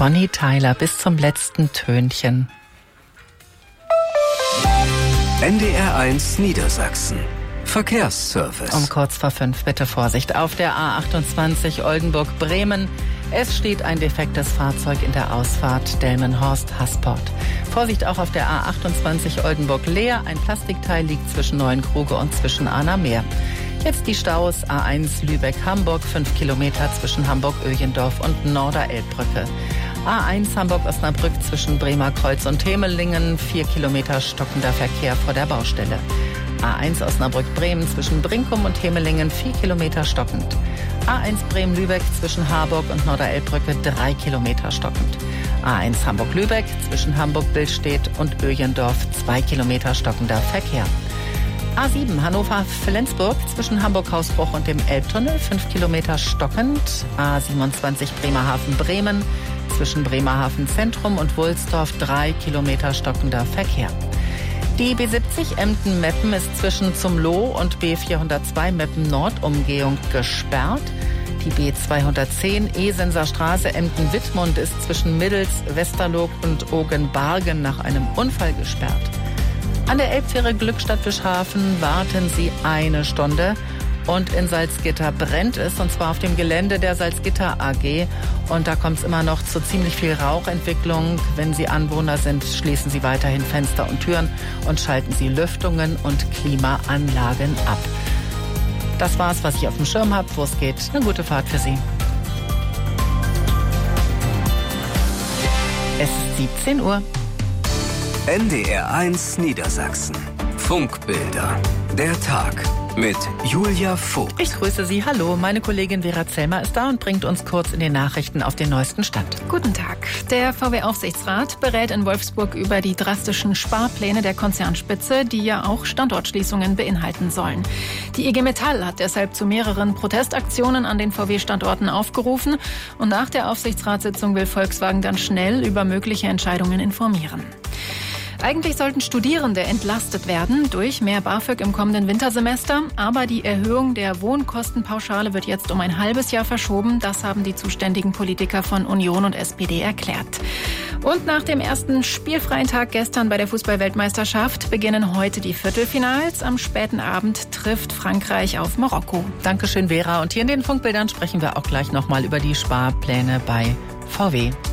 Bonnie Tyler bis zum letzten Tönchen. NDR1 Niedersachsen. Verkehrsservice. Um kurz vor 5 bitte Vorsicht auf der A28 Oldenburg-Bremen. Es steht ein defektes Fahrzeug in der Ausfahrt Delmenhorst-Hasport. Vorsicht auch auf der A28 Oldenburg-Leer. Ein Plastikteil liegt zwischen Neuenkruge und zwischen Ahnermeer. Jetzt die Staus A1 Lübeck-Hamburg, 5 Kilometer zwischen Hamburg-Öjendorf und Norderelbbrücke. A1 Hamburg-Osnabrück zwischen Bremer Kreuz und Hemelingen, 4 Kilometer stockender Verkehr vor der Baustelle. A1 Osnabrück-Bremen zwischen Brinkum und Hemelingen, 4 Kilometer stockend. A1 Bremen-Lübeck zwischen Harburg und Norderelbbrücke, 3 Kilometer stockend. A1 Hamburg-Lübeck zwischen Hamburg-Billstedt und Öjendorf, 2 Kilometer stockender Verkehr. A7 Hannover-Flensburg zwischen Hamburg-Hausbruch und dem Elbtunnel, 5 Kilometer stockend. A27 Bremerhaven-Bremen zwischen Bremerhaven-Zentrum und Wulsdorf, 3 Kilometer stockender Verkehr. Die B70 Emden-Meppen ist zwischen Zumloh und B402 Meppen-Nord-Umgehung gesperrt. Die B210 Esenser Straße Emden-Wittmund ist zwischen Middels, Westerlob und Ogenbargen nach einem Unfall gesperrt. An der Elbfähre Glückstadt-Fischhafen warten Sie 1 Stunde. Und in Salzgitter brennt es, und zwar auf dem Gelände der Salzgitter AG. Und da kommt es immer noch zu ziemlich viel Rauchentwicklung. Wenn Sie Anwohner sind, schließen Sie weiterhin Fenster und Türen und schalten Sie Lüftungen und Klimaanlagen ab. Das war's, was ich auf dem Schirm habe, wo es geht. Eine gute Fahrt für Sie. Es ist 17 Uhr. NDR1 Niedersachsen. Funkbilder. Der Tag. Mit Julia Vogt. Ich grüße Sie. Hallo, meine Kollegin Vera Zellmer ist da und bringt uns kurz in den Nachrichten auf den neuesten Stand. Guten Tag. Der VW-Aufsichtsrat berät in Wolfsburg über die drastischen Sparpläne der Konzernspitze, die ja auch Standortschließungen beinhalten sollen. Die IG Metall hat deshalb zu mehreren Protestaktionen an den VW-Standorten aufgerufen. Und nach der Aufsichtsratssitzung will Volkswagen dann schnell über mögliche Entscheidungen informieren. Eigentlich sollten Studierende entlastet werden durch mehr BAföG im kommenden Wintersemester. Aber die Erhöhung der Wohnkostenpauschale wird jetzt um ein halbes Jahr verschoben. Das haben die zuständigen Politiker von Union und SPD erklärt. Und nach dem ersten spielfreien Tag gestern bei der Fußball-Weltmeisterschaft beginnen heute die Viertelfinals. Am späten Abend trifft Frankreich auf Marokko. Dankeschön, Vera. Und hier in den Funkbildern sprechen wir auch gleich nochmal über die Sparpläne bei VW.